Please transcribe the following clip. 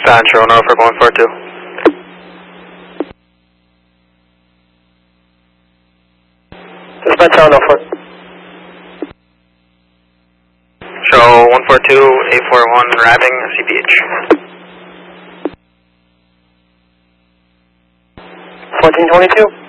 Central, Norfolk 142. Dispatch on Norfolk. Show 142, 841, arriving, CPH. 1422.